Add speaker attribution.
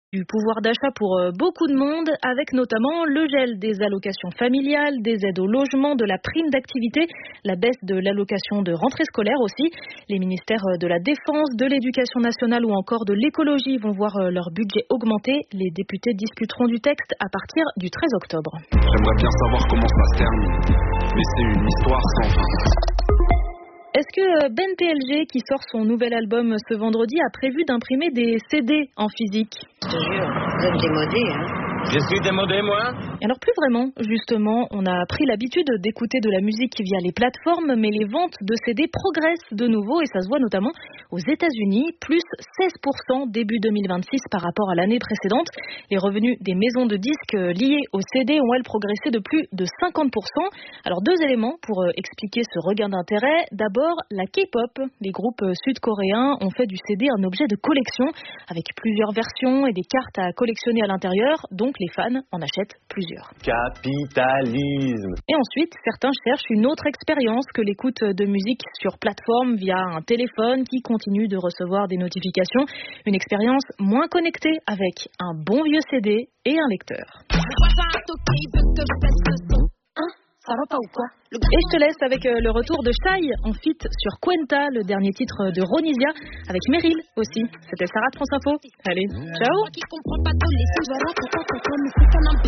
Speaker 1: Du pouvoir d'achat pour beaucoup de monde, avec notamment le gel des allocations familiales, des aides au logement, de la prime d'activité, la baisse de l'allocation de rentrée scolaire aussi. Les ministères de la Défense, de l'Éducation nationale ou encore de l'écologie vont voir leur budget augmenter. Les députés discuteront du texte à partir du 13 octobre.
Speaker 2: J'aimerais bien savoir comment ça se termine, mais c'est une histoire sans fin.
Speaker 1: Est-ce que Ben PLG, qui sort son nouvel album ce vendredi, a prévu d'imprimer des CD en physique ?
Speaker 3: Je te jure, vous êtes démodé, hein.
Speaker 4: Je suis démodé, moi.
Speaker 1: Alors plus vraiment, justement, on a pris l'habitude d'écouter de la musique via les plateformes, mais les ventes de CD progressent de nouveau et ça se voit notamment aux États-Unis, plus 16% début 2026 par rapport à l'année précédente. Les revenus des maisons de disques liés aux CD ont, elles, progressé de plus de 50%. Alors deux éléments pour expliquer ce regain d'intérêt. D'abord, la K-pop. Les groupes sud-coréens ont fait du CD un objet de collection avec plusieurs versions et des cartes à collectionner à l'intérieur, donc les fans en achètent plusieurs.
Speaker 4: Capitalisme.
Speaker 1: Et ensuite, certains cherchent une autre expérience que l'écoute de musique sur plateforme via un téléphone qui continue de recevoir des notifications. Une expérience moins connectée avec un bon vieux CD et un lecteur.
Speaker 3: Ça va pas ou quoi?
Speaker 1: Et je te laisse avec le retour de Shai en feat sur Cuenta, le dernier titre de Ronisia, avec Meryl aussi. C'était Sarah de France Info. Allez, ciao.